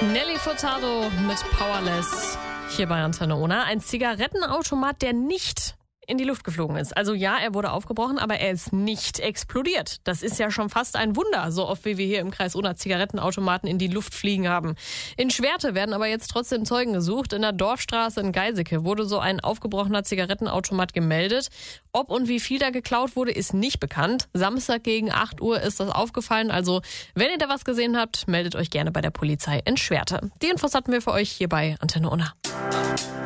Nelly Furtado mit Powerless hier bei Antenne Ona. Ein Zigarettenautomat, der nicht in die Luft geflogen ist. Also ja, er wurde aufgebrochen, aber er ist nicht explodiert. Das ist ja schon fast ein Wunder, so oft wie wir hier im Kreis Ona Zigarettenautomaten in die Luft fliegen haben. In Schwerte werden aber jetzt trotzdem Zeugen gesucht. In der Dorfstraße in Geiseke wurde so ein aufgebrochener Zigarettenautomat gemeldet. Ob und wie viel da geklaut wurde, ist nicht bekannt. Samstag gegen 8 Uhr ist das aufgefallen. Also, wenn ihr da was gesehen habt, meldet euch gerne bei der Polizei in Schwerte. Die Infos hatten wir für euch hier bei Antenne Ona.